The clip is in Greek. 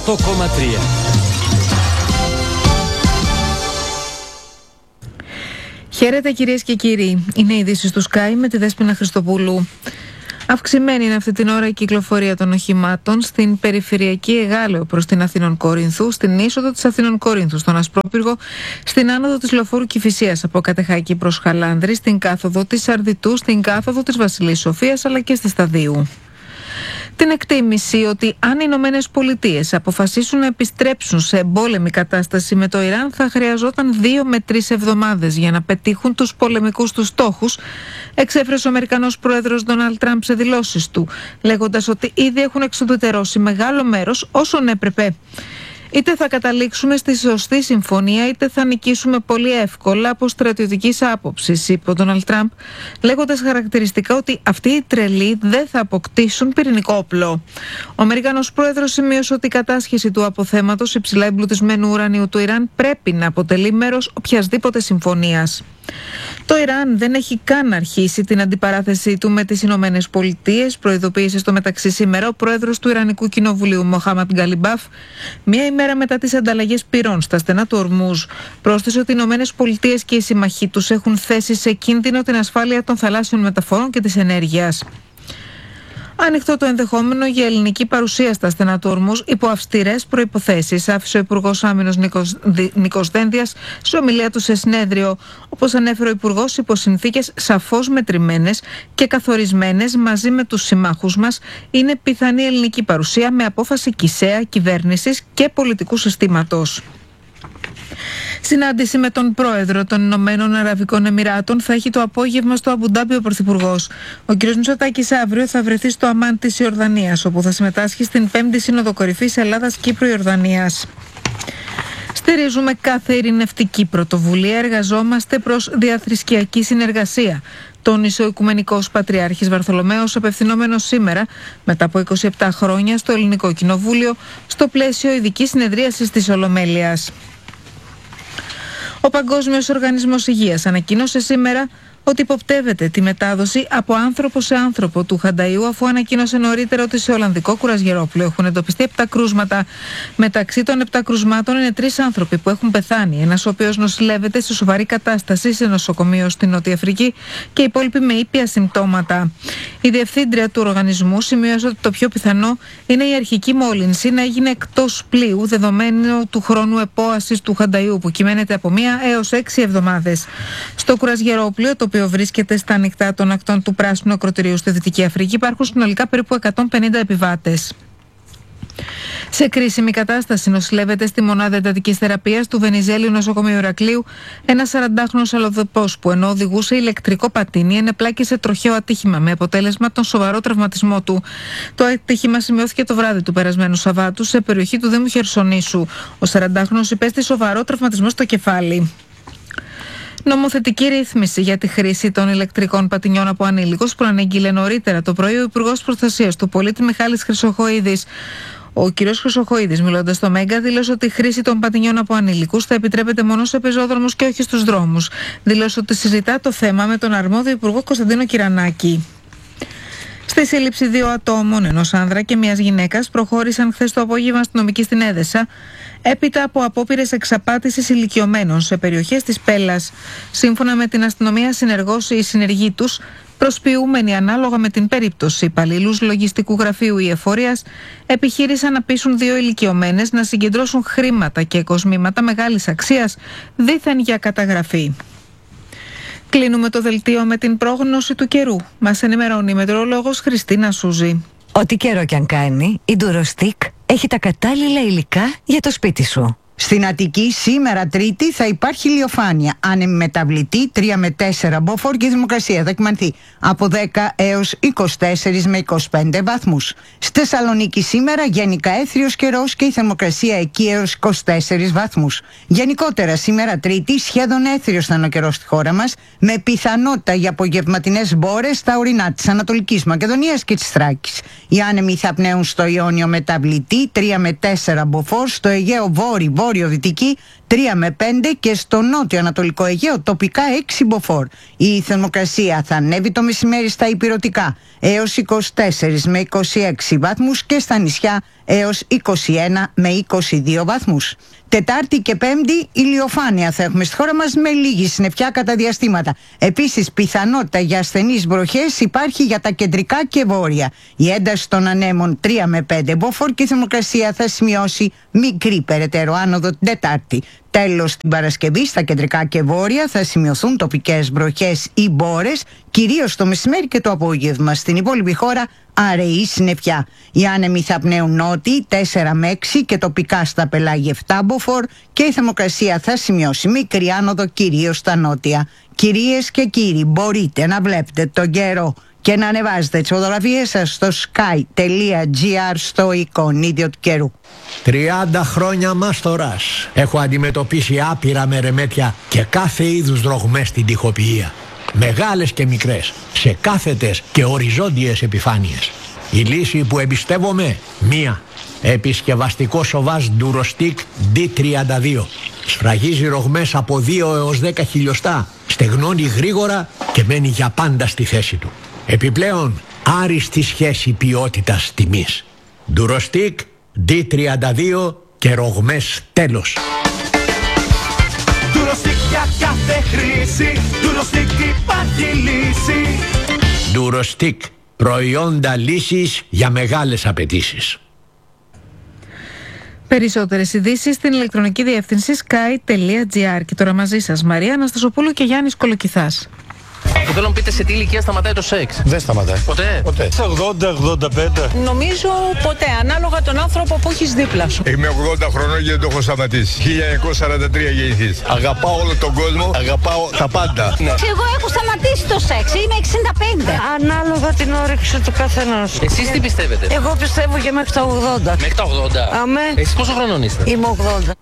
Το 8,3. Χαίρετε κυρίες και κύριοι. Είναι οι ειδήσεις του Sky με τη Δέσποινα Χριστοπούλου. Αυξημένη είναι αυτή την ώρα η κυκλοφορία των οχημάτων στην περιφερειακή Εγάλεο προς την Αθήνων Κορίνθου, στην είσοδο της Αθήνων Κορίνθου, στον Ασπρόπυργο, στην άνοδο της Λεωφόρου Κηφισίας από Κατεχάκη προς Χαλάνδρη, στην κάθοδο της Αρδιτού, στην κάθοδο της Βασιλής Σοφίας αλλά και στη Σταδίου. Την εκτίμηση ότι αν οι Ηνωμένες Πολιτείες αποφασίσουν να επιστρέψουν σε εμπόλεμη κατάσταση με το Ιράν θα χρειαζόταν 2 με 3 εβδομάδες για να πετύχουν τους πολεμικούς τους στόχους, εξέφρασε ο Αμερικανός Πρόεδρος Ντόναλντ Τραμπ σε δηλώσεις του, λέγοντας ότι ήδη έχουν εξουδετερώσει μεγάλο μέρος όσων έπρεπε. Είτε θα καταλήξουμε στη σωστή συμφωνία, είτε θα νικήσουμε πολύ εύκολα από στρατιωτικής άποψης, είπε ο Ντόναλντ Τραμπ, λέγοντας χαρακτηριστικά ότι αυτοί οι τρελοί δεν θα αποκτήσουν πυρηνικό όπλο. Ο Αμερικανός Πρόεδρος σημείωσε ότι η κατάσχεση του αποθέματος υψηλά εμπλουτισμένου ουρανίου του Ιράν πρέπει να αποτελεί μέρος οποιασδήποτε συμφωνίας. Το Ιράν δεν έχει καν αρχίσει την αντιπαράθεσή του με τις Ηνωμένες Πολιτείες, προειδοποίησε στο μεταξύ σήμερα ο πρόεδρος του Ιρανικού Κοινοβουλίου, Μοχάμαντ Γκαλιμπάφ, μία ημέρα μετά τις ανταλλαγές πυρών στα στενά του Ορμούζ. Πρόσθεσε ότι οι Ηνωμένες Πολιτείες και οι συμμαχοί τους έχουν θέσει σε κίνδυνο την ασφάλεια των θαλάσσιων μεταφορών και της ενέργειας. Ανοιχτό το ενδεχόμενο για ελληνική παρουσία στα στενά του Ορμούζ υπό αυστηρές προϋποθέσεις, άφησε ο Υπουργός Άμυνας Νίκος Δένδιας σε ομιλία του σε συνέδριο. Όπως ανέφερε ο Υπουργός, υπό συνθήκες σαφώς μετρημένες και καθορισμένες μαζί με τους συμμάχους μας, είναι πιθανή ελληνική παρουσία με απόφαση κησαία κυβέρνησης και πολιτικού συστήματος. Συνάντηση με τον πρόεδρο των Ηνωμένων Αραβικών Εμιράτων θα έχει το απόγευμα στο Αμπουντάμπι ο Πρωθυπουργός. Ο κ. Μητσοτάκης αύριο θα βρεθεί στο Αμάν της Ιορδανίας, όπου θα συμμετάσχει στην 5η Σύνοδο Κορυφής Ελλάδας-Κύπρου-Ιορδανίας. Στηρίζουμε κάθε ειρηνευτική πρωτοβουλία, εργαζόμαστε προς διαθρησκιακή συνεργασία, τόνισε ο Οικουμενικός Πατριάρχης Βαρθολομαίος, απευθυνόμενος σήμερα, μετά από 27 χρόνια, στο Ελληνικό Κοινοβούλιο, στο πλαίσιο ειδικής συνεδρίασης της Ολομέλειας. Ο Παγκόσμιος Οργανισμός Υγείας ανακοίνωσε σήμερα ότι υποπτεύεται τη μετάδοση από άνθρωπο σε άνθρωπο του Χανταϊού, αφού ανακοίνωσε νωρίτερα ότι σε Ολλανδικό κουρασγερόπλοιο έχουν εντοπιστεί 7 κρούσματα. Μεταξύ των 7 κρουσμάτων είναι 3 άνθρωποι που έχουν πεθάνει. Ένας ο οποίος νοσηλεύεται σε σοβαρή κατάσταση σε νοσοκομείο στην Νότια Αφρική και οι υπόλοιποι με ήπια συμπτώματα. Η διευθύντρια του οργανισμού σημείωσε ότι το πιο πιθανό είναι η αρχική μόλυνση να έγινε εκτός πλοίου, δεδομένου του χρόνου επόασης του Χανταϊού, που κυμαίνεται από 1 έως 6 εβδομάδες. Στο κουρασγερόπλοιο, το οποίο βρίσκεται στα ανοιχτά των ακτών του Πράσινου Ακροτηρίου στη Δυτική Αφρική, υπάρχουν συνολικά περίπου 150 επιβάτες. Σε κρίσιμη κατάσταση νοσηλεύεται στη μονάδα εντατικής θεραπείας του Βενιζέλιου Νοσοκομείου Ηρακλείου ένας 40χρονος αλλοδαπός που, ενώ οδηγούσε ηλεκτρικό πατίνι, ενεπλάκησε τροχαίο ατύχημα με αποτέλεσμα τον σοβαρό τραυματισμό του. Το ατύχημα σημειώθηκε το βράδυ του περασμένου Σαββάτου σε περιοχή του Δήμου Χερσονήσου. Ο 40χρονος υπέστη σοβαρό τραυματισμό στο κεφάλι. Νομοθετική ρύθμιση για τη χρήση των ηλεκτρικών πατινιών από ανήλικους που ανήγγειλε νωρίτερα το πρωί ο Υπουργός Προστασίας του Πολίτη Μιχάλης Χρυσοχοίδης. Ο κ. Χρυσοχοίδης, μιλώντας στο Μέγκα, δήλωσε ότι η χρήση των πατινιών από ανήλικους θα επιτρέπεται μόνο σε πεζόδρομους και όχι στους δρόμους. Δήλωσε ότι συζητά το θέμα με τον αρμόδιο Υπουργό Κωνσταντίνο Κυρανάκη. Στη σύλληψη 2 ατόμων, ενός άνδρα και μιας γυναίκας, προχώρησαν χθες το απόγευμα αστυνομικοί στην Έδεσα, έπειτα από απόπειρες εξαπάτησης ηλικιωμένων σε περιοχές της Πέλλας. Σύμφωνα με την αστυνομία, συνεργός ή συνεργοί τους, προσποιούμενοι ανάλογα με την περίπτωση, υπαλλήλους λογιστικού γραφείου ή εφορίας, επιχείρησαν να πείσουν 2 ηλικιωμένες να συγκεντρώσουν χρήματα και κοσμήματα μεγάλης αξίας, δήθεν για καταγραφή. Κλείνουμε το δελτίο με την πρόγνωση του καιρού. Μας ενημερώνει η μετεωρολόγος Χριστίνα Σούζη. Ό,τι καιρό κι αν κάνει, η Ντουροστικ έχει τα κατάλληλα υλικά για το σπίτι σου. Στην Αττική σήμερα Τρίτη θα υπάρχει ηλιοφάνεια. Άνεμη μεταβλητή 3 με 4 μποφόρ και η θερμοκρασία θα κυμανθεί από 10 έως 24 με 25 βαθμούς. Στη Θεσσαλονίκη σήμερα γενικά έθριος καιρός και η θερμοκρασία εκεί έως 24 βαθμούς. Γενικότερα σήμερα Τρίτη σχεδόν έθριος θα είναι ο καιρός στη χώρα μας, με πιθανότητα για απογευματινές μπόρες στα ορεινά της Ανατολικής Μακεδονίας και της Θράκης. Οι άνεμοι θα πνέουν στο Ιόνιο μεταβλητή 3 με 4 μποφόρ, στο Αιγαίο βόρειο-δυτική 3 με 5 και στο νότιο-ανατολικό Αιγαίο τοπικά 6 μποφόρ. Η θερμοκρασία θα ανέβει το μεσημέρι στα ηπειρωτικά έως 24 με 26 βαθμούς και στα νησιά έως 21 με 22 βαθμούς. Τετάρτη και Πέμπτη ηλιοφάνεια θα έχουμε στη χώρα μας με λίγη συννεφιά κατά διαστήματα. Επίσης πιθανότητα για ασθενείς βροχές υπάρχει για τα κεντρικά και βόρεια. Η ένταση των ανέμων 3 με 5 μποφόρ και η θερμοκρασία θα σημειώσει μικρή περαιτέρω άνοδο την Τετάρτη. Τέλος, την Παρασκευή στα κεντρικά και βόρεια θα σημειωθούν τοπικές βροχές ή μπόρες, κυρίως το μεσημέρι και το απόγευμα. Στην υπόλοιπη χώρα αραιή συννεφιά. Οι άνεμοι θα πνέουν νότιοι 4 με 6 και τοπικά στα πελάγια 7 μποφόρ και η θερμοκρασία θα σημειώσει μικρή άνοδο κυρίως στα νότια. Κυρίες και κύριοι, μπορείτε να βλέπετε τον καιρό και να ανεβάζετε τις φωτογραφίες σας στο sky.gr στο εικονίδιο του καιρού. 30 χρόνια μάστορας. Έχω αντιμετωπίσει άπειρα μερεμέτια και κάθε είδους ρογμές στην τοιχοποιία. Μεγάλες και μικρές, σε κάθετες και οριζόντιες επιφάνειες. Η λύση που εμπιστεύομαι, μία. Επισκευαστικό σοβάζ Durostic D32. Σφραγίζει ρογμές από 2 έως 10 χιλιοστά. Στεγνώνει γρήγορα και μένει για πάντα στη θέση του. Επιπλέον, άριστη σχέση ποιότητας τιμής. Durostic D32 και ρογμές τέλος. Durostic για κάθε χρήση, Durostic υπάρχει λύση. Durostic, προϊόντα λύσης για μεγάλες απαιτήσεις. Περισσότερες ειδήσεις στην ηλεκτρονική διεύθυνση sky.gr. Και τώρα μαζί σας Μαρία Αναστασοπούλου και Γιάννης Κολοκυθάς. Θέλω να μου πείτε σε τι ηλικία σταματάει το σεξ. Δεν σταματάει. Ποτέ. Σε 80-85. Νομίζω ποτέ, ανάλογα τον άνθρωπο που έχεις δίπλα σου. Είμαι 80 χρονών και δεν το έχω σταματήσει. 1943 γεννηθείς. Αγαπάω όλο τον κόσμο, αγαπάω τα πάντα. Ναι. Εγώ έχω σταματήσει το σεξ, είμαι 65. Ανάλογα την όρεξη του καθενός. Εσείς τι πιστεύετε? Εγώ πιστεύω και μέχρι τα 80. Μέχρι τα 80. Αμέ. Εσείς πόσο χρονών είστε? Είμαι 80.